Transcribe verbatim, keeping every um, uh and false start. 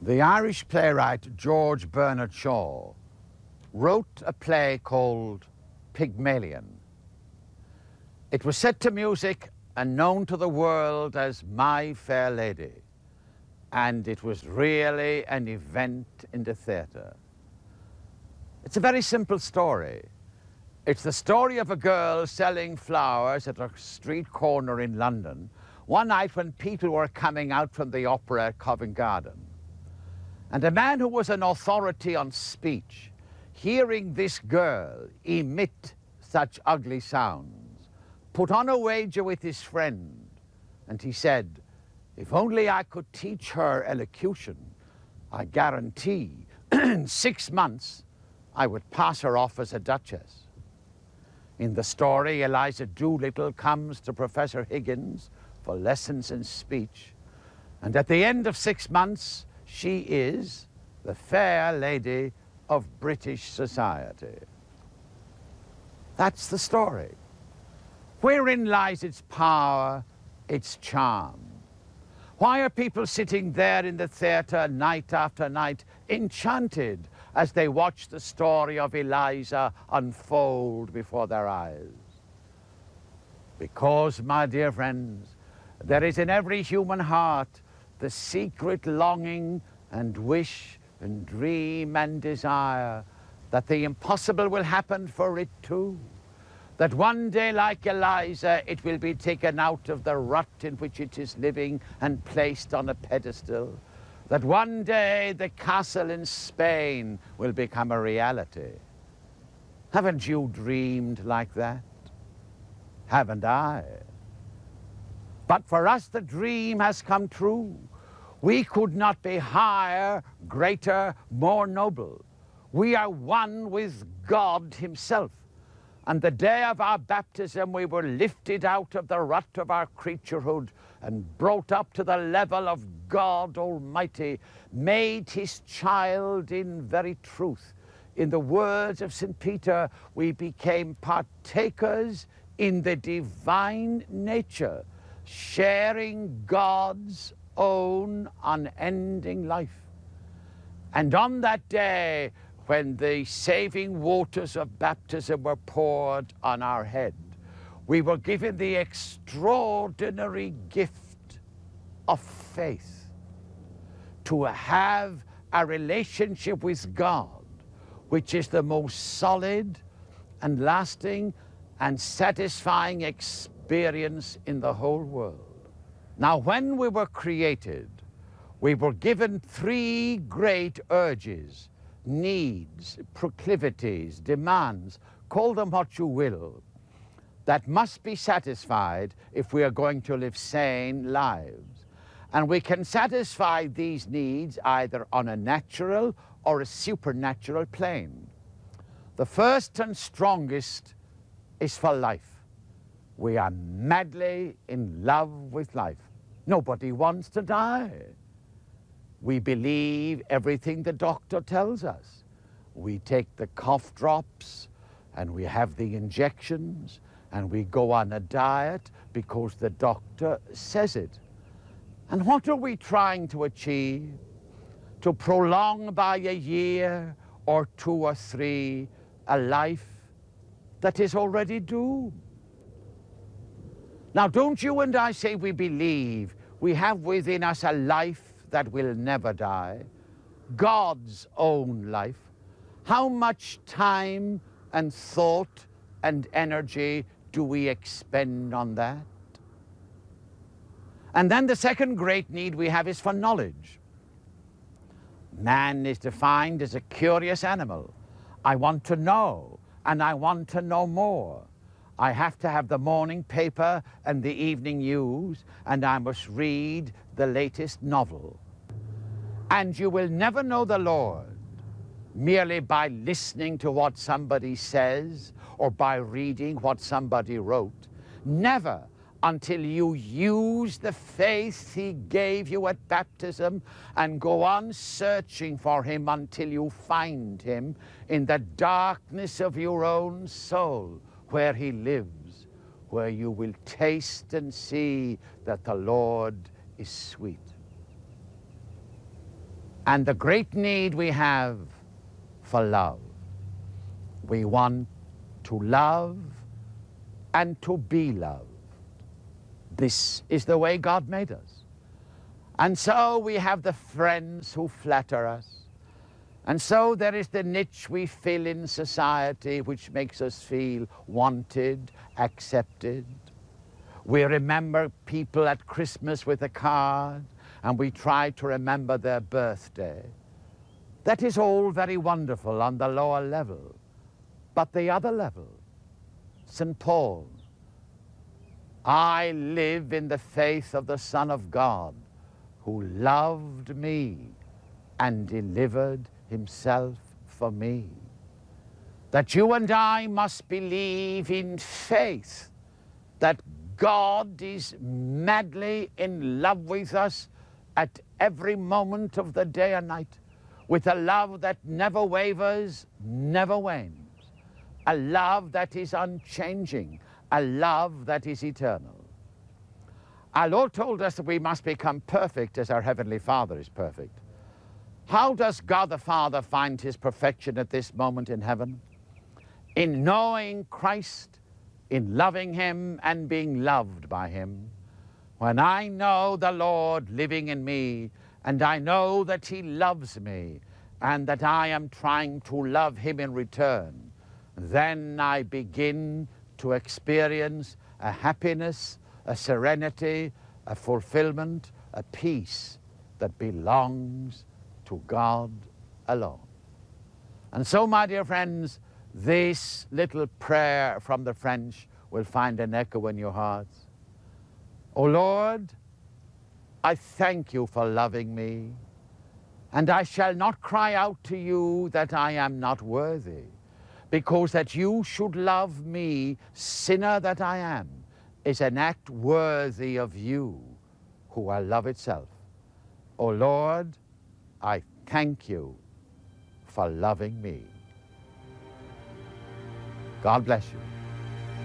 The Irish playwright George Bernard Shaw wrote a play called Pygmalion. It was set to music and known to the world as My Fair Lady, and it was really an event in the theatre. It's a very simple story. It's the story of a girl selling flowers at a street corner in London one night when people were coming out from the opera at Covent Garden. And a man who was an authority on speech, hearing this girl emit such ugly sounds, put on a wager with his friend, and he said, if only I could teach her elocution, I guarantee in six months I would pass her off as a duchess. In the story, Eliza Doolittle comes to Professor Higgins for lessons in speech, and at the end of six months, she is the fair lady of British society. That's the story. Wherein lies its power, its charm? Why are people sitting there in the theatre night after night, enchanted as they watch the story of Eliza unfold before their eyes? Because, my dear friends, there is in every human heart the secret longing and wish and dream and desire that the impossible will happen for it too. That one day, like Eliza, it will be taken out of the rut in which it is living and placed on a pedestal. That one day the castle in Spain will become a reality. Haven't you dreamed like that? Haven't I? But for us the dream has come true. We could not be higher, greater, more noble. We are one with God himself. And the day of our baptism, we were lifted out of the rut of our creaturehood and brought up to the level of God Almighty, made his child in very truth. In the words of Saint Peter, we became partakers in the divine nature, sharing God's own unending life. And on that day, when the saving waters of baptism were poured on our head, we were given the extraordinary gift of faith to have a relationship with God, which is the most solid and lasting and satisfying experience in the whole world. Now, when we were created, we were given three great urges, needs, proclivities, demands, call them what you will, that must be satisfied if we are going to live sane lives. And we can satisfy these needs either on a natural or a supernatural plane. The first and strongest is for life. We are madly in love with life. Nobody wants to die. We believe everything the doctor tells us. We take the cough drops and we have the injections and we go on a diet because the doctor says it. And what are we trying to achieve? To prolong by a year or two or three a life that is already doomed. Now, don't you and I say we believe we have within us a life that will never die, God's own life. How much time and thought and energy do we expend on that? And then the second great need we have is for knowledge. Man is defined as a curious animal. I want to know, and I want to know more. I have to have the morning paper and the evening news, and I must read the latest novel. And you will never know the Lord merely by listening to what somebody says or by reading what somebody wrote. Never until you use the faith he gave you at baptism and go on searching for him until you find him in the darkness of your own soul, where he lives, where you will taste and see that the Lord is sweet. and the great need we have for love. We want to love and to be loved. This is the way God made us. And so we have the friends who flatter us. And so there is the niche we fill in society which makes us feel wanted, accepted. We remember people at Christmas with a card, and we try to remember their birthday. That is all very wonderful on the lower level. But the other level, Saint Paul, I live in the faith of the Son of God, who loved me and delivered himself for me. That you and I must believe in faith that God is madly in love with us at every moment of the day and night, with a love that never wavers, never wanes, a love that is unchanging, a love that is eternal. Our Lord told us that we must become perfect as our Heavenly Father is perfect. How does God the Father find his perfection at this moment in heaven? In knowing Christ, in loving him and being loved by him. When I know the Lord living in me, and I know that he loves me, and that I am trying to love him in return, then I begin to experience a happiness, a serenity, a fulfillment, a peace that belongs to God alone. And so, my dear friends, this little prayer from the French will find an echo in your hearts. O Lord, I thank you for loving me, and I shall not cry out to you that I am not worthy, because that you should love me, sinner that I am, is an act worthy of you, who are love itself. O Lord, I thank you for loving me. God bless you.